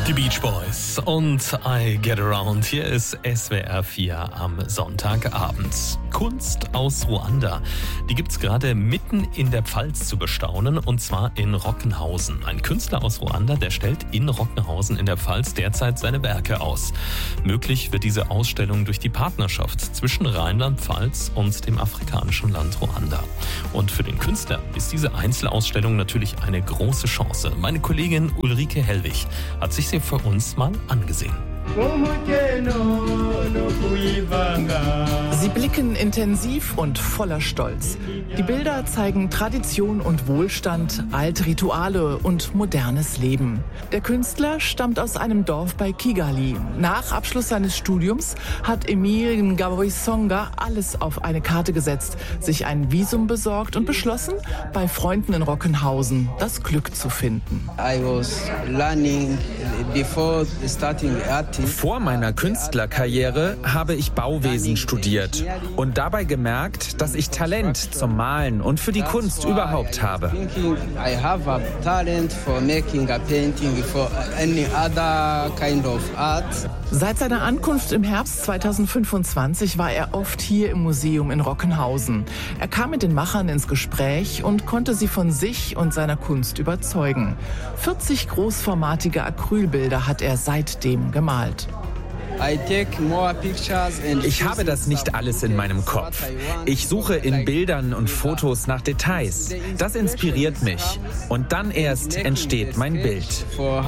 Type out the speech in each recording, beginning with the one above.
Die Beach Boys und I Get Around. Hier ist SWR 4 am Sonntagabend. Kunst aus Ruanda. Die gibt's gerade mitten in der Pfalz zu bestaunen, und zwar in Rockenhausen. Ein Künstler aus Ruanda, der stellt in Rockenhausen in der Pfalz derzeit seine Werke aus. Möglich wird diese Ausstellung durch die Partnerschaft zwischen Rheinland-Pfalz und dem afrikanischen Land Ruanda. Und für den Künstler ist diese Einzelausstellung natürlich eine große Chance. Meine Kollegin Ulrike Hellwig hat sich sie für uns mal angesehen. Sie blicken intensiv und voller Stolz. Die Bilder zeigen Tradition und Wohlstand, alte Rituale und modernes Leben. Der Künstler stammt aus einem Dorf bei Kigali. Nach Abschluss seines Studiums hat Emile Ngabouisonga alles auf eine Karte gesetzt, sich ein Visum besorgt und beschlossen, bei Freunden in Rockenhausen das Glück zu finden. Vor meiner Künstlerkarriere habe ich Bauwesen studiert und dabei gemerkt, dass ich Talent zum Malen und für die Kunst überhaupt habe. Seit seiner Ankunft im Herbst 2025 war er oft hier im Museum in Rockenhausen. Er kam mit den Machern ins Gespräch und konnte sie von sich und seiner Kunst überzeugen. 40 großformatige Acrylbilder hat er seitdem gemalt. Ich habe das nicht alles in meinem Kopf. Ich suche in Bildern und Fotos nach Details. Das inspiriert mich. Und dann erst entsteht mein Bild.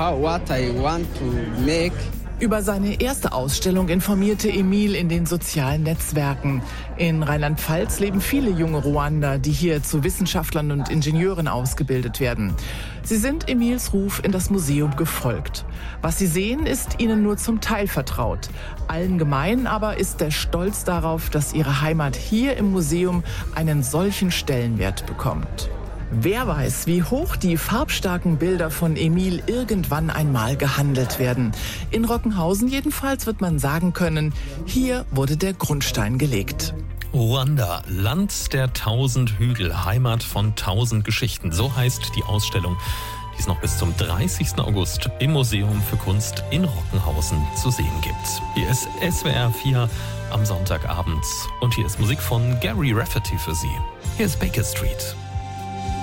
Über seine erste Ausstellung informierte Emile in den sozialen Netzwerken. In Rheinland-Pfalz leben viele junge Ruander, die hier zu Wissenschaftlern und Ingenieuren ausgebildet werden. Sie sind Emiles Ruf in das Museum gefolgt. Was sie sehen, ist ihnen nur zum Teil vertraut. Allen gemein aber ist der Stolz darauf, dass ihre Heimat hier im Museum einen solchen Stellenwert bekommt. Wer weiß, wie hoch die farbstarken Bilder von Emile irgendwann einmal gehandelt werden. In Rockenhausen jedenfalls wird man sagen können, hier wurde der Grundstein gelegt. Ruanda, Land der 1000 Hügel, Heimat von 1000 Geschichten. So heißt die Ausstellung, die es noch bis zum 30. August im Museum für Kunst in Rockenhausen zu sehen gibt. Hier ist SWR 4 am Sonntagabend und hier ist Musik von Gary Rafferty für Sie. Hier ist Baker Street.